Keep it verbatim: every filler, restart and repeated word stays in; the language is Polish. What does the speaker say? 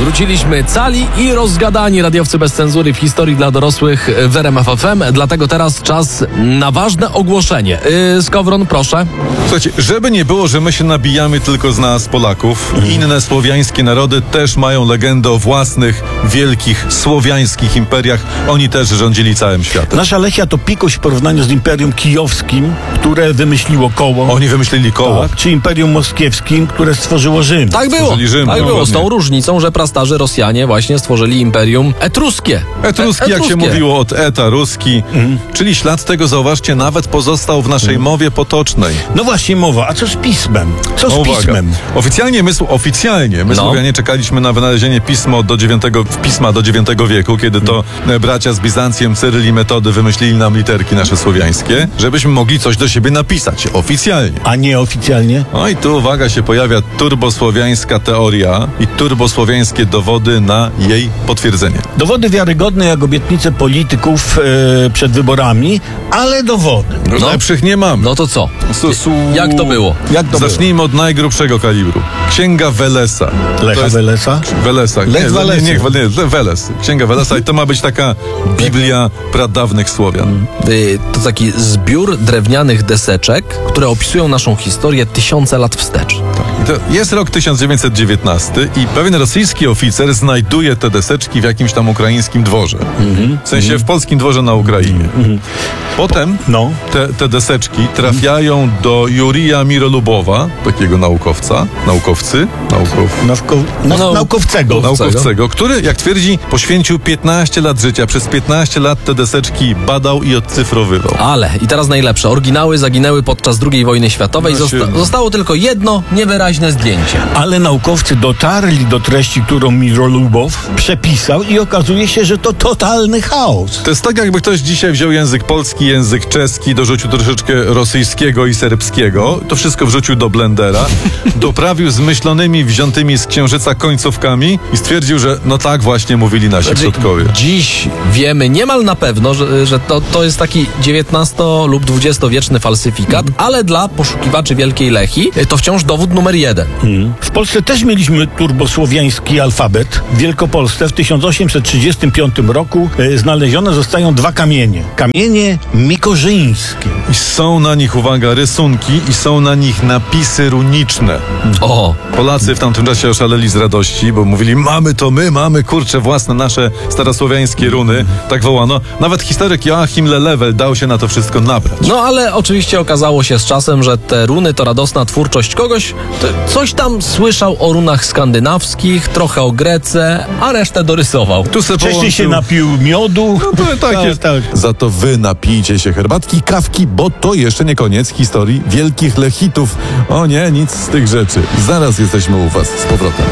Wróciliśmy cali i rozgadani, radiowcy bez cenzury w historii dla dorosłych w R M F F M. Dlatego teraz czas na ważne ogłoszenie. Yy, Skowron, proszę. Słuchajcie, żeby nie było, że my się nabijamy tylko z nas, Polaków, mhm. inne słowiańskie narody też mają legendę o własnych, wielkich, słowiańskich imperiach. Oni też rządzili całym światem. Nasza Lechia to pikuś w porównaniu z Imperium Kijowskim, które wymyśliło koło. Oni wymyślili koło. Tak, czy Imperium Moskiewskim, które stworzyło Rzym. Tak było, Rzym, tak no, było, ładnie. z tą różnicą, że prastarzy Rosjanie właśnie stworzyli Imperium Etruskie. Etruskie, E- jak się mówiło, od eta, ruski. Mhm. Czyli ślad tego, zauważcie, nawet pozostał w naszej mhm. mowie potocznej. No właśnie mowa, a co z pismem? Co z No, uwaga. pismem? Oficjalnie my, oficjalnie my No. Słowianie czekaliśmy na wynalezienie pismo do dziewiątego, pisma do dziewiątego wieku, kiedy to e, bracia z Bizancjem, Cyryl i Metody wymyślili nam literki nasze słowiańskie, żebyśmy mogli coś do siebie napisać. Oficjalnie. A nieoficjalnie? No i tu, uwaga, się pojawia turbosłowiańska teoria i turbosłowiańskie dowody na jej potwierdzenie. Dowody wiarygodne jak obietnice polityków e, przed wyborami, ale dowody. No. Lepszych nie mamy. No to co? Su, su... Jak to było? Jak to Zacznijmy od najgrubszego kalibru. Księga Welesa. Lecha To jest- Welesa? Welesa. Lech nie, Walesy. nie, nie, nie, Weles. Księga Welesa i to ma być taka Biblia pradawnych Słowian. Y, To taki zbiór drewnianych deseczek, które opisują naszą historię tysiące lat wstecz. I to jest rok tysiąc dziewięćset dziewiętnasty i pewien rosyjski oficer znajduje te deseczki w jakimś tam ukraińskim dworze. W sensie w polskim dworze na Ukrainie. Potem No. te, te deseczki trafiają do Jurija Mirolubowa, takiego naukowca, naukowcy, naukow, Nawko, na, No. naukowcego. naukowcego, który, jak twierdzi, poświęcił piętnaście lat życia. Przez piętnaście lat te deseczki badał i odcyfrowywał. Ale, i teraz najlepsze, oryginały zaginęły podczas drugiej wojny światowej, No zosta- się- zostało tylko jedno niewyraźne zdjęcie. Ale naukowcy dotarli do treści, którą Mirolubow przepisał i okazuje się, że to totalny chaos. To jest tak, jakby ktoś dzisiaj wziął język polski, język czeski, dorzucił troszeczkę rosyjskiego i serbskiego, to wszystko wrzucił do blendera, doprawił zmyślonymi, wziętymi z księżyca końcówkami i stwierdził, że no tak właśnie mówili nasi przodkowie. Dziś wiemy niemal na pewno, że, że to, to jest taki dziewiętnasto- lub dwudziestowieczny falsyfikat, ale dla poszukiwaczy Wielkiej Lechii to wciąż dowód numer jeden. W Polsce też mieliśmy turbosłowiański alfabet. W Wielkopolsce w tysiąc osiemset trzydziestym piątym roku e, znalezione zostają dwa kamienie. Kamienie mikorzyńskie. I są na nich, uwaga, rysunki i są na nich napisy runiczne. O, Polacy w tamtym czasie oszaleli z radości, bo mówili, mamy to my, mamy, kurcze, własne nasze starosłowiańskie runy. Tak wołano. Nawet historyk Joachim Lelewel dał się na to wszystko nabrać. no ale oczywiście okazało się z czasem, że te runy to radosna twórczość kogoś, kto coś tam słyszał o runach skandynawskich, trochę o Grece, a resztę dorysował. Tu se Wcześniej się połączył- napił miodu. No to tak jest. tak. Za to wy napijcie się herbatki, kawki, bo to jeszcze nie koniec historii wielkich Lechitów. O nie, nic z tych rzeczy. Zaraz jesteśmy u was z powrotem.